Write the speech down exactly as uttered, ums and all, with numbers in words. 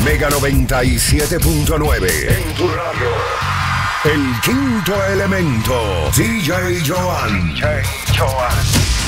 Mega noventa y siete punto nueve. En tu radio. El quinto elemento. D J Joan. D J Joan.